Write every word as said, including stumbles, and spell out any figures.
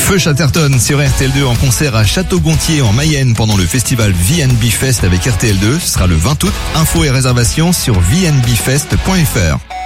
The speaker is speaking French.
Feu Chatterton sur R T L deux en concert à Château-Gontier en Mayenne pendant le festival V N B Fest avec R T L deux. Ce sera le vingt août. Infos et réservations sur v n b fest point f r.